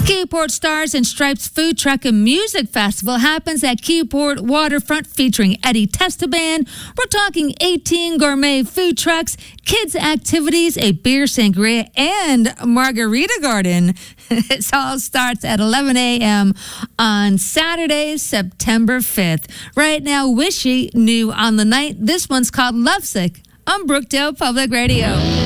Keyport Stars and Stripes Food Truck and Music Festival happens at Keyport Waterfront featuring Eddie Testaban. We're talking 18 gourmet food trucks, kids' activities, a beer sangria, and margarita garden. It all starts at 11 a.m. on Saturday, September 5th. Right now, Wishy, new on the night. This one's called Lovesick on Brookdale Public Radio.